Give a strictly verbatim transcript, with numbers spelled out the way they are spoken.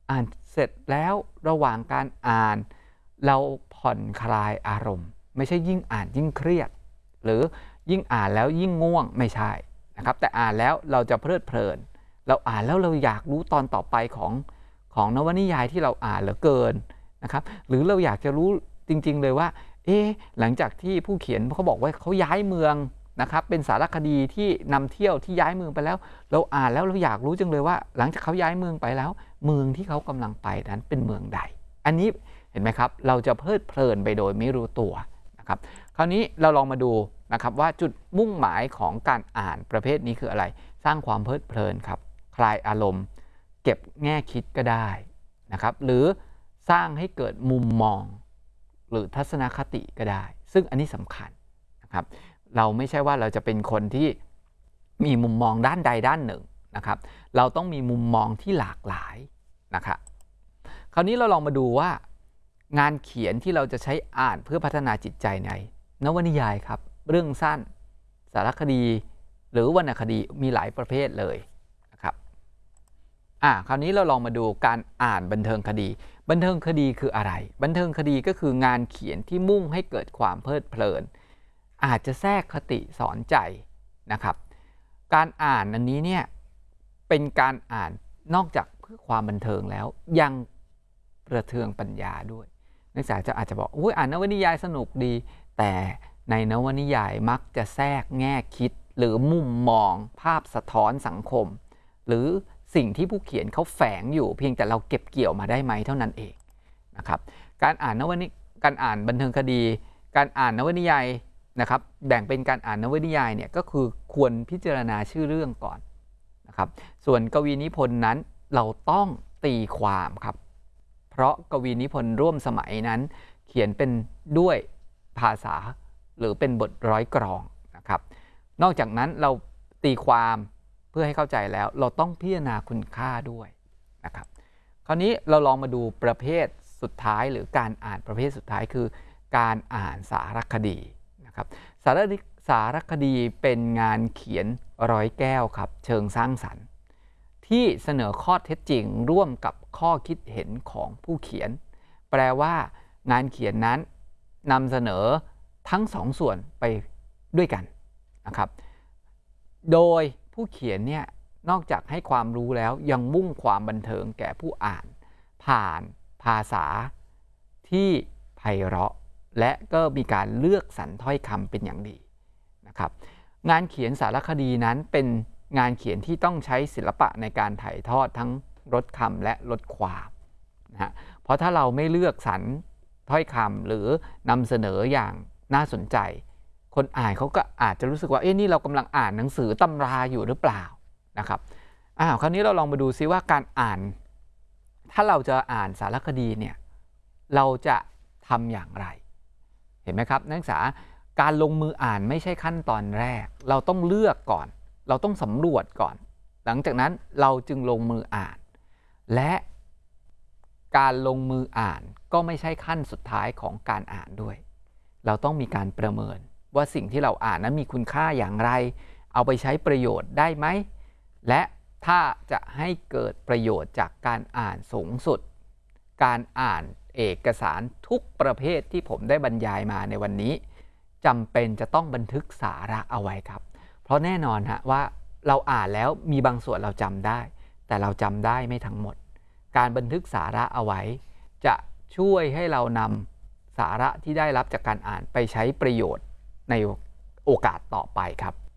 อ่านเสร็จแล้วระหว่างการอ่านเราผ่อนคลายอารมณ์ไม่ใช่ยิ่งอ่านยิ่งเครียดหรือยิ่งอ่านแล้วยิ่งง่วงไม่ใช่นะครับแต่อ่านแล้วเราจะเพลิดเพลินเราอ่านแล้วเราอยากรู้ตอนต่อไปของของนวนิยายที่เราอ่านเหลือเกินนะครับหรือเราอยากจะรู้จริงๆเลยว่าเอ๊ะหลังจากที่ผู้เขียนเขาบอกว่าเขาย้ายเมืองนะครับเป็นสารคดีที่นำเที่ยวที่ย้ายเมืองไปแล้วเราอ่านแล้วเราอยากรู้จังเลยว่าหลังจากเขาย้ายเมืองไปแล้วเมืองที่เขากำลังไปนั้นเป็นเมืองใดอันนี้เห็นไหมครับเราจะเพลิดเพลินไปโดยไม่รู้ตัวนะครับคราวนี้เราลองมาดูนะครับว่าจุดมุ่งหมายของการอ่านประเภทนี้คืออะไรสร้างความเพลิดเพลินครับคลายอารมณ์เก็บแง่คิดก็ได้นะครับหรือสร้างให้เกิดมุมมองหรือทัศนคติก็ได้ซึ่งอันนี้สำคัญนะครับเราไม่ใช่ว่าเราจะเป็นคนที่มีมุมมองด้านใดด้านหนึ่งนะครับเราต้องมีมุมมองที่หลากหลายนะครับคราวนี้เราลองมาดูว่างานเขียนที่เราจะใช้อ่านเพื่อพัฒนาจิตใจในนวนิยายครับเรื่องสั้นสารคดีหรือวรรณคดีมีหลายประเภทเลยนะครับอ่าคราวนี้เราลองมาดูการอ่านบันเทิงคดีบันเทิงคดีคืออะไรบันเทิงคดีก็คืองานเขียนที่มุ่งให้เกิดความเพลิดเพลินอาจจะแทรกคติสอนใจนะครับการอ่านอันนี้เนี่ยเป็นการอ่านนอกจากเพื่อความบันเทิงแล้วยังประเทืองปัญญาด้วยนักศึกษาจะอาจจะบอกอุ้ยอ่านนวนิยายสนุกดีแต่ในนวนิยายมักจะแทรกแง่คิดหรือมุมมองภาพสะท้อนสังคมหรือสิ่งที่ผู้เขียนเขาแฝงอยู่เพียงแต่เราเก็บเกี่ยวมาได้ไหมเท่านั้นเองนะครับการอ่านนวนิการอ่านบันเทิงคดีการอ่านนวนิยายนะครับแบ่งเป็นการอ่านนวนิยายเนี่ยก็คือควรพิจารณาชื่อเรื่องก่อนนะครับส่วนกวีนิพนธ์นั้นเราต้องตีความครับเพราะกวีนิพนธ์ร่วมสมัยนั้นเขียนเป็นด้วยภาษาหรือเป็นบทร้อยกลองนะครับนอกจากนั้นเราตีความเพื่อให้เข้าใจแล้วเราต้องพิจารณาคุณค่าด้วยนะครับคราวนี้เราลองมาดูประเภทสุดท้ายหรือการอ่านประเภทสุดท้ายคือการอ่านสารคดีนะครับสารสารคดีเป็นงานเขียนร้อยแก้วครับเชิงสร้างสรรค์ที่เสนอข้อเท็จจริงร่วมกับข้อคิดเห็นของผู้เขียนแปลว่างานเขียนนั้นนำเสนอทั้งสองส่วนไปด้วยกันนะครับโดยผู้เขียนเนี่ยนอกจากให้ความรู้แล้วยังมุ่งความบันเทิงแก่ผู้อ่านผ่านภาษาที่ไพเราะและก็มีการเลือกสรรถ้อยคำเป็นอย่างดีนะครับงานเขียนสารคดีนั้นเป็นงานเขียนที่ต้องใช้ศิลปะในการถ่ายทอดทั้งลดคำและลดความนะฮะเพราะถ้าเราไม่เลือกสรรถ้อยคำหรือนำเสนออย่างน่าสนใจคนอ่านเขาก็อาจจะรู้สึกว่าเอ๊ะนี่เรากำลังอ่านหนังสือตำราอยู่หรือเปล่านะครับอ้าวคราวนี้เราลองมาดูซิว่าการอ่านถ้าเราจะอ่านสารคดีเนี่ยเราจะทำอย่างไรเห็นไหมครับนักศึกษาการลงมืออ่านไม่ใช่ขั้นตอนแรกเราต้องเลือกก่อนเราต้องสำรวจก่อนหลังจากนั้นเราจึงลงมืออ่านและการลงมืออ่านก็ไม่ใช่ขั้นสุดท้ายของการอ่านด้วยเราต้องมีการประเมินว่าสิ่งที่เราอ่านนั้นมีคุณค่าอย่างไรเอาไปใช้ประโยชน์ได้ไหมและถ้าจะให้เกิดประโยชน์จากการอ่านสูงสุดการอ่านเอกสารทุกประเภทที่ผมได้บรรยายมาในวันนี้จำเป็นจะต้องบันทึกสาระเอาไว้ครับเพราะแน่นอนฮะว่าเราอ่านแล้วมีบางส่วนเราจำได้แต่เราจำได้ไม่ทั้งหมดการบันทึกสาระเอาไว้จะช่วยให้เรานำสาระที่ได้รับจากการอ่านไปใช้ประโยชน์ในโอกาสต่อไปครับ